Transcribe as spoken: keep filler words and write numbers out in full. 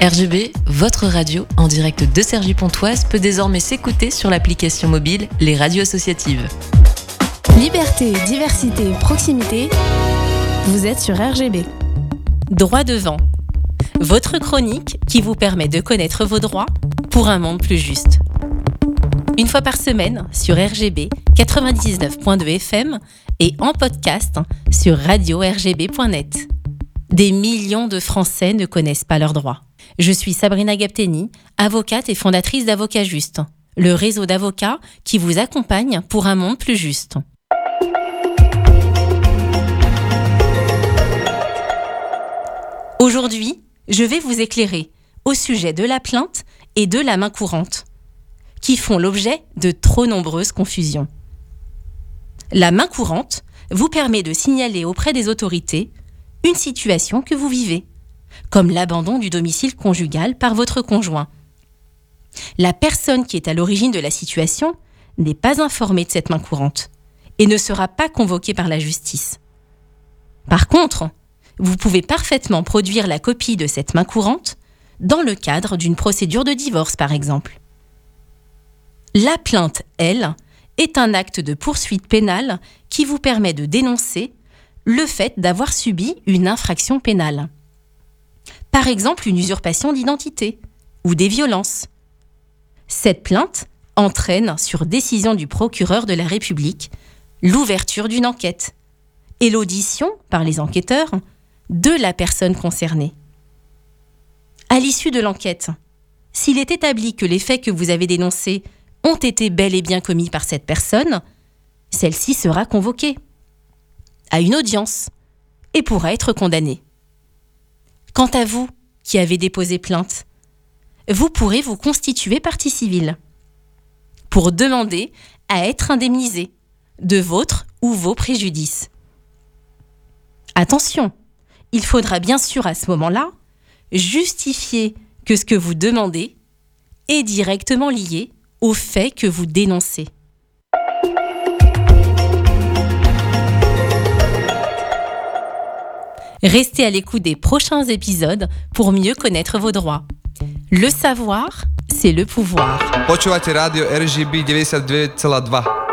R G B, votre radio en direct de Cergy-Pontoise peut désormais s'écouter sur l'application mobile Les Radios Associatives. Liberté, diversité, proximité, vous êtes sur R G B. Droit devant, votre chronique qui vous permet de connaître vos droits pour un monde plus juste. Une fois par semaine sur R G B quatre-vingt-dix-neuf point deux F M et en podcast sur radio r g b point net. Des millions de Français ne connaissent pas leurs droits. Je suis Sabrina Gapteni, avocate et fondatrice d'Avocats Juste, le réseau d'avocats qui vous accompagne pour un monde plus juste. Aujourd'hui, je vais vous éclairer au sujet de la plainte et de la main courante, qui font l'objet de trop nombreuses confusions. La main courante vous permet de signaler auprès des autorités une situation que vous vivez, comme l'abandon du domicile conjugal par votre conjoint. La personne qui est à l'origine de la situation n'est pas informée de cette main courante et ne sera pas convoquée par la justice. Par contre, vous pouvez parfaitement produire la copie de cette main courante dans le cadre d'une procédure de divorce, par exemple. La plainte, elle, est un acte de poursuite pénale qui vous permet de dénoncer le fait d'avoir subi une infraction pénale. Par exemple, une usurpation d'identité ou des violences. Cette plainte entraîne, sur décision du procureur de la République, l'ouverture d'une enquête et l'audition, par les enquêteurs, de la personne concernée. À l'issue de l'enquête, s'il est établi que les faits que vous avez dénoncés ont été bel et bien commis par cette personne, celle-ci sera convoquée à une audience et pourra être condamnée. Quant à vous, qui avez déposé plainte, vous pourrez vous constituer partie civile pour demander à être indemnisé de votre ou vos préjudices. Attention, il faudra bien sûr à ce moment-là justifier que ce que vous demandez est directement lié au fait que vous dénoncez. Restez à l'écoute des prochains épisodes pour mieux connaître vos droits. Le savoir, c'est le pouvoir. Počúvate rádio R G B deväťdesiatdeväť celá dva.